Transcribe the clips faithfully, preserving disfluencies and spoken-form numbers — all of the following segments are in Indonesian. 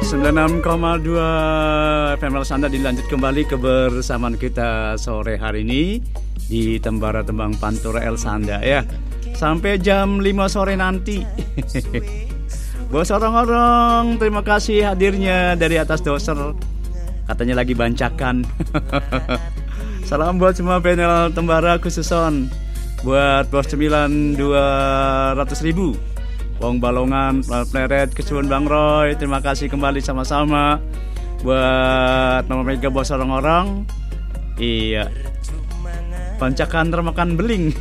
sembilan puluh enam koma dua F M Sanda dilanjut kembali kebersamaan kita sore hari ini di Tembara Tembang Pantura El Sanda ya. Sampai jam lima sore nanti. Bos orang-orang, terima kasih hadirnya dari atas doser. Katanya lagi bancakan. Salam buat semua panel Tembara khususon. Buat bos cemilan dua ratus ribu. Wong Balongan, Pleret, Kesuwun Bang Roy, terima kasih kembali sama-sama. Buat Mama Mega bos orang-orang. Iya. Bancakan remakan beling.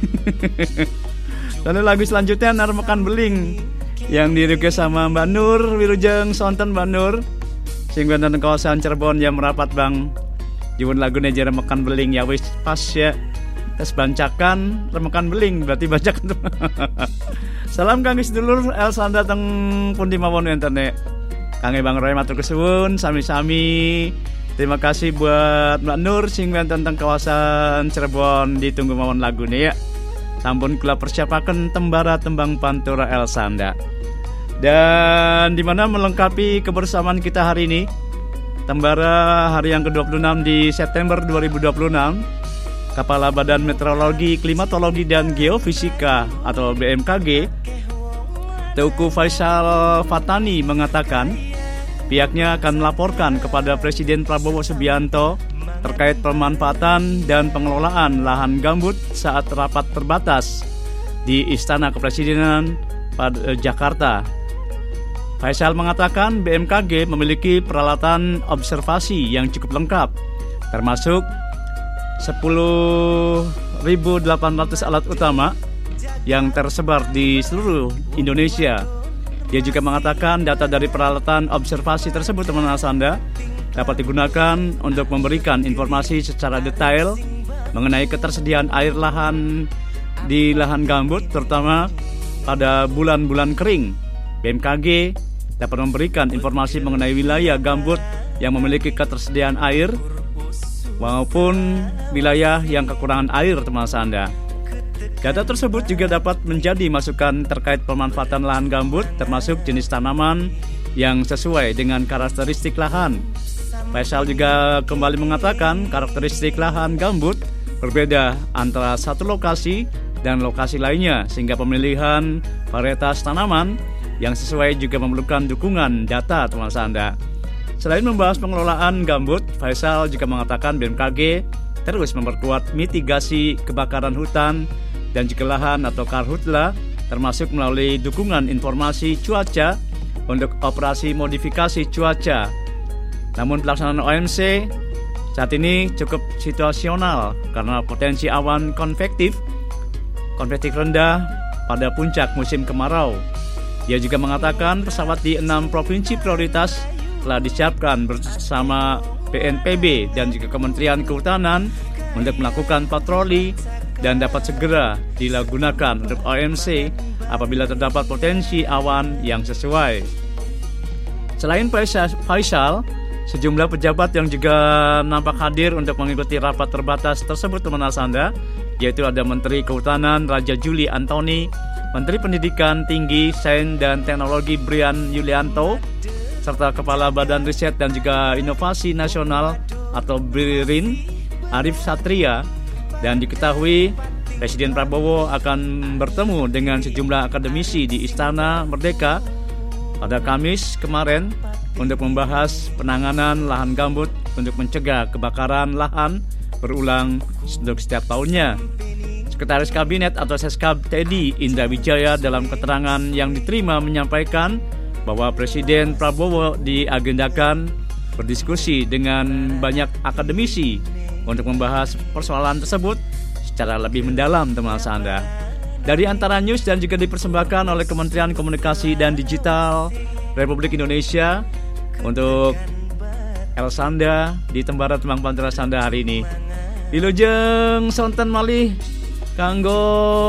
Lalu lagu selanjutnya Narmakan Beling yang direquest sama Mbak Nur Wilujeng Sonten Mbak Nur. Sing wonten kawasan Cirebon yang merapat Bang. Jiwun lagu neja Remakan Beling ya wis pas ya. Tes bancakan Remakan Beling berarti bancakan. Salam kangge sedulur El Sanda teng pundi mawon enten kangge Bang Roy matur kesuwun sami-sami. Terima kasih buat Mbak Nur sing wonten teng kawasan Cirebon ditunggu mawon lagune ya. Sampun kula persiapaken Tembara Tembang Pantura El Sanda. Dan di mana melengkapi kebersamaan kita hari ini, Tembara hari yang ke dua puluh enam di September dua ribu dua puluh enam, Kepala Badan Meteorologi, Klimatologi dan Geofisika atau B M K G, Teuku Faisal Fatani mengatakan pihaknya akan melaporkan kepada Presiden Prabowo Subianto terkait pemanfaatan dan pengelolaan lahan gambut saat rapat terbatas di Istana Kepresidenan pada Jakarta. Faisal mengatakan B M K G memiliki peralatan observasi yang cukup lengkap, termasuk sepuluh ribu delapan ratus alat utama yang tersebar di seluruh Indonesia. Dia juga mengatakan data dari peralatan observasi tersebut teman-teman Sanda dapat digunakan untuk memberikan informasi secara detail mengenai ketersediaan air lahan di lahan gambut terutama pada bulan-bulan kering. B M K G dapat memberikan informasi mengenai wilayah gambut yang memiliki ketersediaan air maupun wilayah yang kekurangan air teman Anda. Data tersebut juga dapat menjadi masukan terkait pemanfaatan lahan gambut termasuk jenis tanaman yang sesuai dengan karakteristik lahan. Faisal juga kembali mengatakan karakteristik lahan gambut berbeda antara satu lokasi dan lokasi lainnya sehingga pemilihan varietas tanaman yang sesuai juga memerlukan dukungan data teman Anda. Selain membahas pengelolaan gambut, Faisal juga mengatakan B M K G terus memperkuat mitigasi kebakaran hutan dan juga lahan atau karhutla termasuk melalui dukungan informasi cuaca untuk operasi modifikasi cuaca. Namun pelaksanaan O M C saat ini cukup situasional karena potensi awan konvektif konvektif rendah pada puncak musim kemarau. Dia juga mengatakan pesawat di enam provinsi prioritas telah disiapkan bersama B N P B dan juga Kementerian Kehutanan untuk melakukan patroli dan dapat segera digunakan untuk O M C apabila terdapat potensi awan yang sesuai. Selain Faisal, sejumlah pejabat yang juga nampak hadir untuk mengikuti rapat terbatas tersebut teman Anda, yaitu ada Menteri Kehutanan Raja Juli Antoni, Menteri Pendidikan Tinggi, Sains dan Teknologi Brian Yulianto, serta Kepala Badan Riset dan juga Inovasi Nasional atau BRIN Arif Satria. Dan diketahui Presiden Prabowo akan bertemu dengan sejumlah akademisi di Istana Merdeka pada Kamis kemarin untuk membahas penanganan lahan gambut untuk mencegah kebakaran lahan berulang untuk setiap tahunnya. Sekretaris Kabinet atau Seskab Teddy Indra Wijaya dalam keterangan yang diterima menyampaikan bahwa Presiden Prabowo diagendakan berdiskusi dengan banyak akademisi untuk membahas persoalan tersebut secara lebih mendalam teman Anda. Dari Antara News dan juga dipersembahkan oleh Kementerian Komunikasi dan Digital Republik Indonesia untuk El Sanda di Tembara Tembang Pantura Sanda hari ini. Wilujeng sonten malih kanggo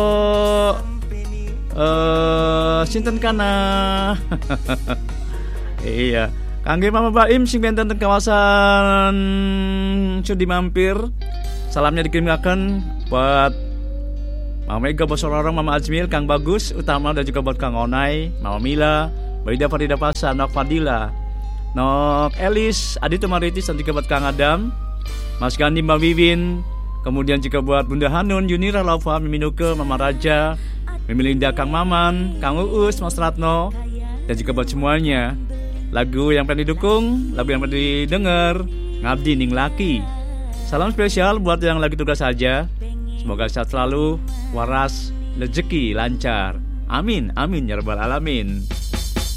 uh, sinten kana. Iya, kangge Mama Baim sing benten teng kawasan Cudi Mampir. Salamnya dikirimkan buat Mama Mega bos orang Mama Azmil, Kang Bagus Utama dan juga buat Kang Onai, Mama Mila, Baida Farida Pasar, Nok Fadila, Nok Elis, Adito Maritis, dan juga buat Kang Adam, Mas Gandhi, Mbak Wiwin. Kemudian juga buat Bunda Hanun, Yunira, Laufa, Miminuke, Mama Raja, Mimilinda, Kang Maman, Kang Uus, Mas Ratno, dan juga buat semuanya. Lagu yang pengen didukung, lagu yang pengen didengar, Ngabdi Ning Laki. Salam spesial buat yang lagi tugas saja. Semoga sehat selalu, waras, rezeki lancar. Amin, amin ya rabbal alamin.